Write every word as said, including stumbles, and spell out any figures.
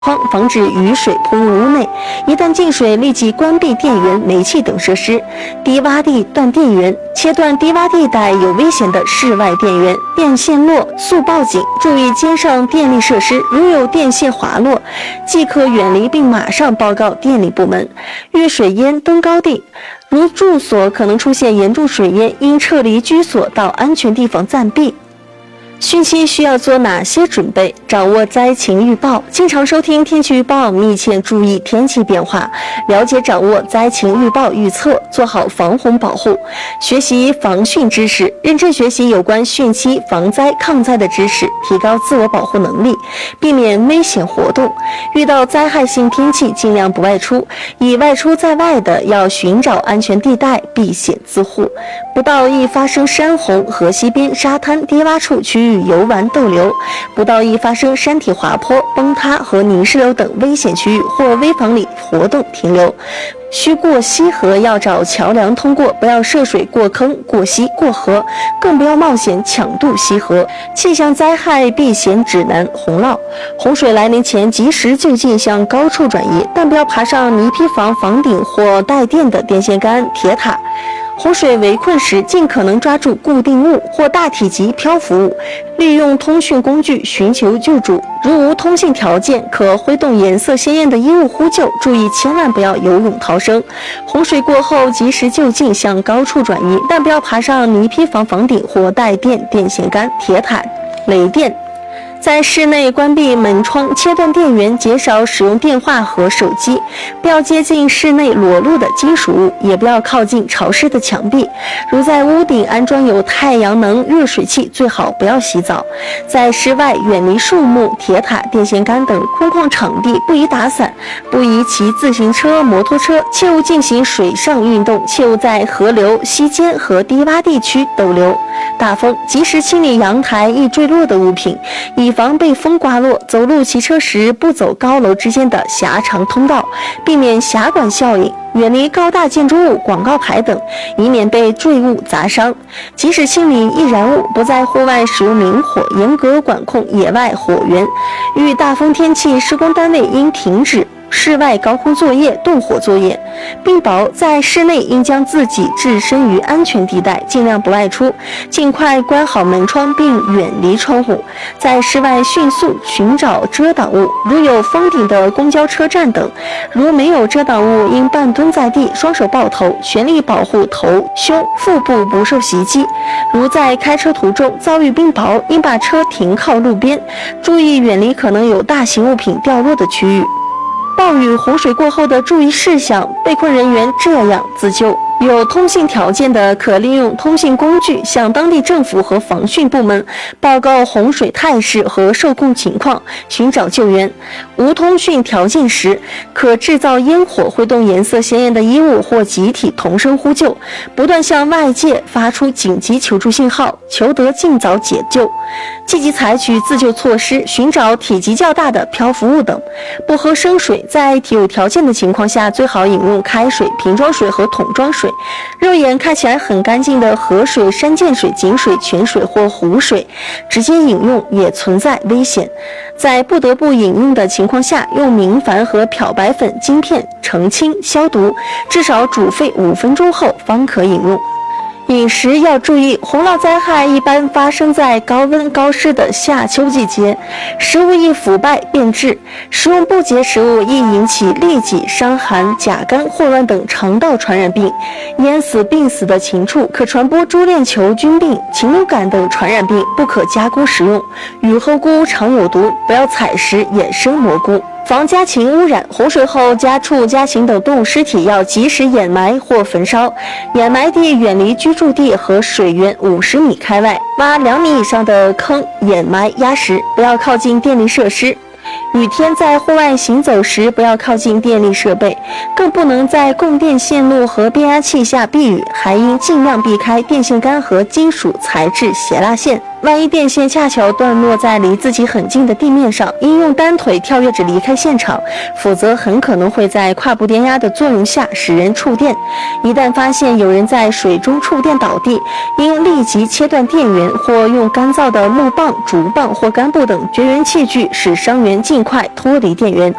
框，防止雨水扑入屋内。一旦进水，立即关闭电源、煤气等设施。低洼地断电源，切断低洼地带有危险的室外电源，电线落速报警，注意肩上电力设施，如有电线滑落，即可远离并马上报告电力部门。遇水淹登高地，如住所可能出现严重水淹，应撤离居所到安全地方暂避。汛期需要做哪些准备？掌握灾情预报，经常收听天气预报，密切注意天气变化，了解掌握灾情预报预测，做好防洪保护，学习防汛知识，认真学习有关汛期防灾抗灾的知识，提高自我保护能力，避免危险活动。遇到灾害性天气，尽量不外出，已外出在外的要寻找安全地带，避险自护。不到易发生山洪、河溪边、沙滩、低洼处区域游玩逗留，不到易发生山体滑坡、崩塌和泥石流等危险区域或危房里活动停留。需过溪河要找桥梁通过，不要涉水过坑、过溪、过河，更不要冒险抢渡溪河。气象灾害避险指南：洪涝。洪水来临前，及时就近向高处转移，但不要爬上泥坯房房顶或带电的电线杆、铁塔。洪水围困时，尽可能抓住固定物或大体积漂浮物，利用通讯工具寻求救助。如无通信条件，可挥动颜色鲜艳的衣物呼救，注意千万不要游泳逃生。洪水过后，及时就近向高处转移，但不要爬上泥坯房房顶或带电电线杆、铁塔、雷电。在室内关闭门窗，切断电源，减少使用电话和手机。不要接近室内裸露的金属物，也不要靠近潮湿的墙壁。如在屋顶安装有太阳能热水器，最好不要洗澡。在室外远离树木、铁塔、电线杆等空旷场地，不宜打伞，不宜骑自行车、摩托车，切勿进行水上运动，切勿在河流、溪间和低洼地区逗留。大风，及时清理阳台易坠落的物品，以防被风刮落。走路、骑车时不走高楼之间的狭长通道，避免狭管效应，远离高大建筑物、广告牌等，以免被坠物砸伤。及时清理易燃物，不在户外使用明火，严格管控野外火源。遇大风天气，施工单位应停止室外高空作业、动火作业，并保在室内应将自己置身于安全地带，尽量不外出，尽快关好门窗并远离窗户。在室外迅速寻找遮挡物，如有封顶的公交车站等，如没有遮挡物，应半蹲在地，双手抱头，全力保护头、胸、腹部不受袭击。如在开车途中遭遇冰雹，应把车停靠路边，注意远离可能有大型物品掉落的区域。暴雨洪水过后的注意事项，被困人员这样自救。有通信条件的，可利用通信工具向当地政府和防汛部门报告洪水态势和受控情况，寻找救援。无通讯条件时，可制造烟火，挥动颜色鲜艳的衣物或集体同声呼救，不断向外界发出紧急求助信号，求得尽早解救。积极采取自救措施，寻找体积较大的漂浮物等。不喝生水，在有条件的情况下，最好饮用开水、瓶装水和桶装水。肉眼看起来很干净的河水、山涧水、井水、泉水或湖水，直接饮用也存在危险。在不得不饮用的情况下，用明矾和漂白粉晶片澄清消毒，至少煮沸五分钟后方可饮用。饮食要注意，洪涝灾害一般发生在高温高湿的夏秋季节，食物易腐败变质，食用不洁食物易引起痢疾、伤寒、甲肝、霍乱等肠道传染病。淹死、病死的禽畜可传播猪链球菌病、禽流感等传染病，不可加工食用。雨后菇常有毒，不要采食野生蘑菇。防家禽污染，洪水后家畜、家禽等动物尸体要及时掩埋或焚烧，掩埋地远离居住地和水源五十米开外，挖两米以上的坑掩埋压实，不要靠近电力设施。雨天在户外行走时，不要靠近电力设备，更不能在供电线路和变压器下避雨，还应尽量避开电线杆和金属材质斜拉线。 万一电线恰巧断落在离自己很近的地面上，应用单腿跳跃着离开现场，否则很可能会在跨步电压的作用下使人触电。一旦发现有人在水中触电倒地，应立即切断电源，或用干燥的木棒、竹棒或干布等绝缘器具，使伤员尽快脱离电源。